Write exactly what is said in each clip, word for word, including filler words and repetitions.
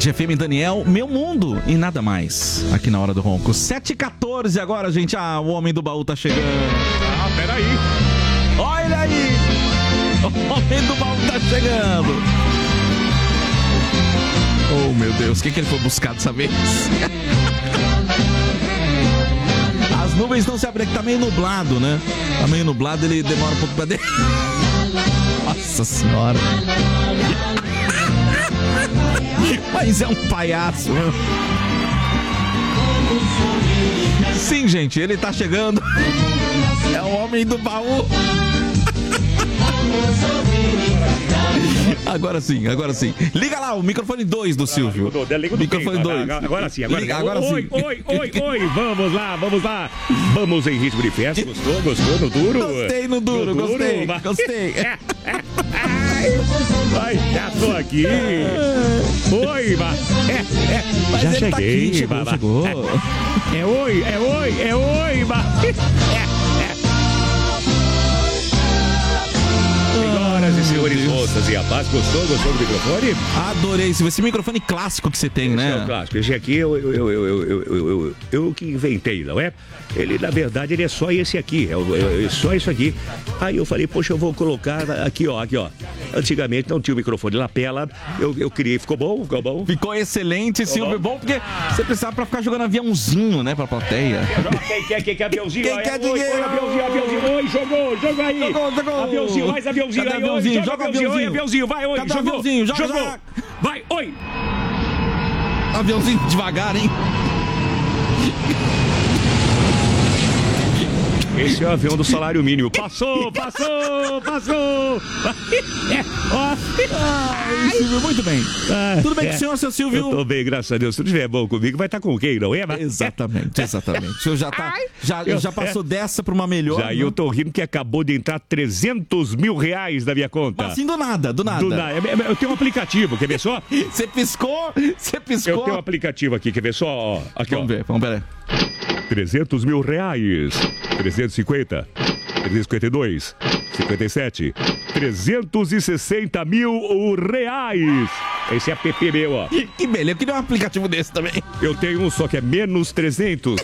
Band F M, Daniel, Meu Mundo e nada mais. Aqui na Hora do Ronco. sete e quatorze agora, gente. Ah, o Homem do Baú tá chegando. Ah, peraí. Olha aí. O Homem do Baú tá chegando. Oh, meu Deus. O que, que ele foi buscar dessa vez? As nuvens estão se abrindo, que tá meio nublado, né? Tá meio nublado, ele demora um pouco pra dentro. Nossa senhora. Mas é um palhaço, né? Sim, gente, ele tá chegando. É o Homem do Baú. Agora sim, agora sim. Liga lá, o microfone dois do Silvio. Liga o microfone dois. Agora sim, agora, Liga, agora oi, sim. Oi, oi, oi, vamos lá, vamos lá. Vamos em ritmo de festa. Gostou, gostou no duro? Gostei no duro, no gostei, duro. gostei. Vai, já tô aqui. Oi, ma. É, é. Mas já ele cheguei, tá aqui, chegou, ma. chegou. É, é oi, é oi, é oi, ma. É. Senhoras e senhores, moças e rapazes, gostou? Gostou do microfone? Adorei esse, esse microfone clássico que você tem, Esse né? é o clássico. Esse aqui eu, eu, eu, eu, eu, eu, eu, eu que inventei, não é? Ele, na verdade, ele é só esse aqui. É, é, é só isso aqui. Aí eu falei, poxa, eu vou colocar aqui, ó, aqui, ó. Antigamente não tinha o microfone lapela. Eu, eu criei, ficou bom? Ficou bom? Ficou excelente, Silvio. Bom, porque você precisava pra ficar jogando aviãozinho, né, pra plateia. Quem quer, quem quer aviãozinho? Quem quer oi, dinheiro? oi, aviãozinho, aviãozinho. Oi, jogou, jogou aí. Jogou, jogou. Aviãozinho, mais aviãozinho. Cadê Aí, aviãozinho? oi, Joga aviãozinho. aviãozinho. Oi, aviãozinho, vai, oi, Cadê jogou. aviãozinho? Joga, jogou. joga. Vai, oi. Aviãozinho devagar, hein? Esse é o avião do salário mínimo. Passou, passou, passou. É, ó. Ai, Silvio, muito bem. Ah, Tudo bem é. com o senhor, seu Silvio? Eu tô bem, graças a Deus. Se não estiver bom comigo, vai estar com quem, não é? Mas... Exatamente, exatamente. O senhor já, tá, já, eu- já passou é. dessa pra uma melhor. Já, e eu tô rindo que acabou de entrar trezentos mil reais na minha conta. Mas assim, do nada, do nada. Do nada. Eu tenho um aplicativo, quer ver só? Você piscou, você piscou. Eu tenho um aplicativo aqui, quer ver só? Ó, aqui, Vamos ó. ver, vamos ver. trezentos mil reais. trezentos e cinquenta. trezentos e cinquenta e dois. cinquenta e sete. trezentos e sessenta mil reais. Esse é app meu, ó. Que beleza, eu queria um aplicativo desse também. Eu tenho um só que é menos trezentos.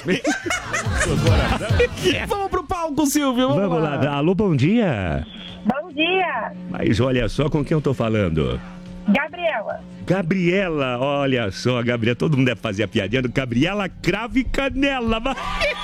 Vamos pro palco, Silvio, vamos, Vamos lá. lá. Alô, bom dia. Bom dia, Mas olha só com quem eu tô falando. Gabriela. Gabriela, olha só, Gabriela, todo mundo deve fazer a piadinha do Gabriela Crave Canela. Mas-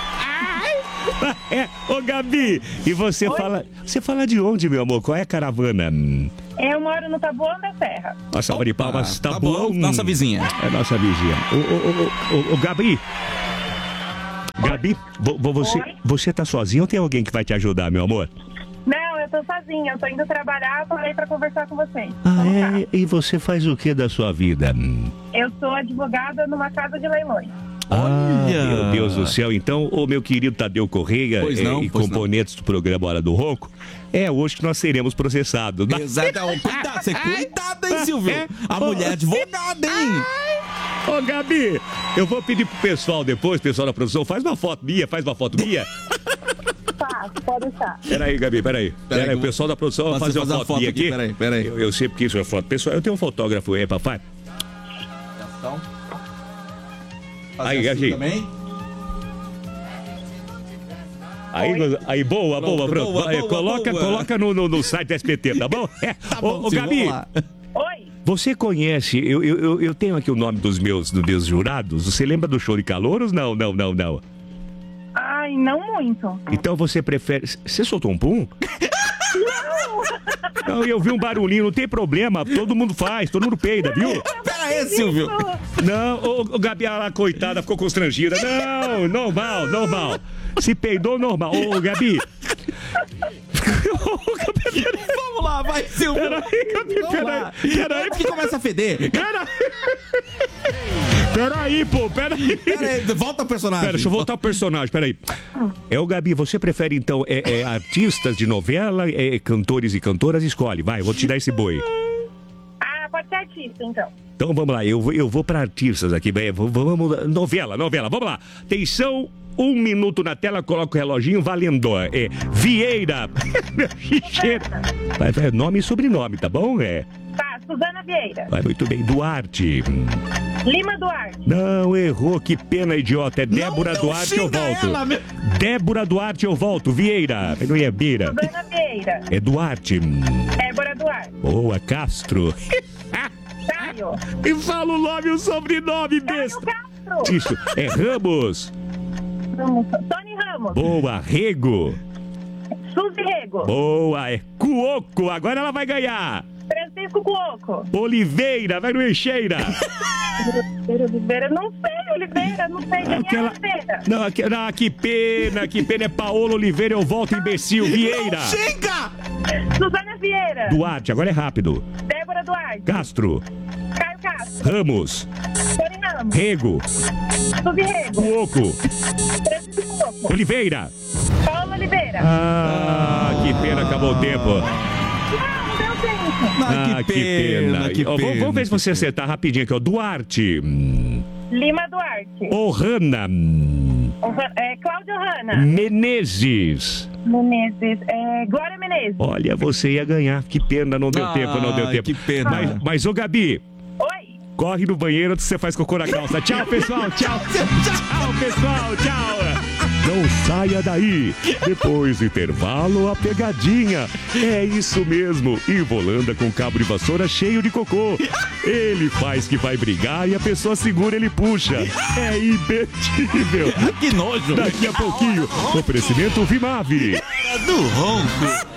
É, ô Gabi, e você Oi? fala. Você fala de onde, meu amor? Qual é a caravana? Eu moro no Taboão da Serra. Uma salva de palmas, Ah, tá, tá bom? bom, nossa vizinha. É nossa vizinha. Ô, ô, ô, ô, ô, Gabi. Gabi, vo- vo- você, Oi? você tá sozinho ou tem alguém que vai te ajudar, meu amor? Não, eu tô sozinha, eu tô indo trabalhar, tô aí pra conversar com vocês. Ah, Vamos lá. é? E você faz o que da sua vida? Eu sou advogada numa casa de leilões. Ah, Olha. meu Deus do céu. Então, o meu querido Tadeu Correia Pois eh, não, e pois componentes do programa Hora do Ronco, é hoje que nós seremos processados. Exato, ó, cuidado, você cuidado, hein, Silvio? É. A mulher é advogada, hein? Ô, Gabi, eu vou pedir pro pessoal depois, pessoal da produção, faz uma foto minha, faz uma foto minha. Tá, pode deixar. Peraí, Gabi, peraí. Peraí, Peraí, o pessoal da produção vai Você fazer fazer uma uma foto foto minha aqui, aqui. peraí, peraí. Eu, eu sempre quis uma foto. Pessoal, eu tenho um fotógrafo aí, papai. Aí, assim Gabi. também? Aí, aí, boa, Pronto, boa, pronto. boa, Aí, boa, coloca boa. coloca no, no, no site do S B T, tá bom? É. Tá ô, bom, ô, Silvio, Gabi, vamos lá. Oi? você conhece, eu, eu, eu- eu tenho aqui o nome dos meus, dos meus jurados. Você lembra do Show de Calouros? Não, não, não, não. Ai, não muito. Então você prefere... Você soltou um pum? Não, eu vi um barulhinho, não tem problema. Todo mundo faz, todo mundo peida, viu? Pera aí, Silvio. Não, ô, ô Gabi, ela, coitada, ficou constrangida. Não, normal, normal. Se peidou, normal. Ô, Gabi. Ô, Gabi, peraí. Vamos lá, vai, Silvio. Peraí, Gabi, Vamos peraí. lá. Peraí, Antes que começa a feder. Peraí. Peraí, pô, peraí. Pera aí, volta ao personagem. Pera, deixa eu voltar ao personagem, peraí. É o Gabi, você prefere então é, é, artistas de novela, é, cantores e cantoras? Escolhe, vai, vou te dar esse boi. Ah, pode ser artista, então. Então vamos lá, eu vou, eu vou para artistas aqui, vai, vamos, vamos, novela, novela, vamos lá. Atenção, um minuto na tela, coloca o reloginho, valendo. É Vieira. Xixeira. Vai, vai, nome e sobrenome, tá bom? É. Tá, Suzana Vieira. Vai muito bem. Duarte. Lima Duarte. Não, errou. Que pena, idiota. É Débora não Duarte, eu xinga volto. ela, meu- Débora Duarte, eu volto. Vieira. Não é Beira. Suzana Vieira. É Duarte. Débora Duarte. Boa, Castro. Caio. E fala o nome e o sobrenome, Caio besta. Castro. Isso, é Ramos. Ramos. Tony Ramos. Boa, Rego. Suzy Rego. Boa, é Cuoco. Agora ela vai ganhar. Francisco Cuoco. Oliveira, vai no Eixeira. Oliveira, Oliveira. Não sei, Oliveira. Não sei quem é Aquela- Oliveira. Não, aqui- não, que pena, que pena. É Paola Oliveira, eu volto, imbecil. Vieira. Xinga! Suzana Vieira. Duarte, agora é rápido. Débora Duarte. Castro. Caio Castro. Ramos. Tony Ramos. Rego. Suzy Rego. Cuoco. Francisco Cuoco. Oliveira. Paulo Oliveira. Ah, que pena, acabou o tempo. Não, não deu tempo. Ai, Ah, que pena. que Ó, vamos- pena, vamos ver se que você acertar rapidinho aqui, ó. Duarte. Lima Duarte. Ohana. É, Cláudia Hanna. Menezes. Menezes. É, Glória Menezes. Olha, você ia ganhar. Que pena, não deu Ai, tempo, não deu tempo. que pena. Mas, mas, ô Gabi, Oi. corre no banheiro antes que você faz cocô na calça. Tchau, pessoal. Tchau. Tchau, pessoal. Tchau. Não saia daí. Depois do intervalo, a pegadinha. É isso mesmo. Involanda com cabo de vassoura cheio de cocô. Ele faz que vai brigar e a pessoa segura, ele puxa. É imbatível. Que nojo. Daqui a pouquinho, oferecimento Vimave. Do ronco.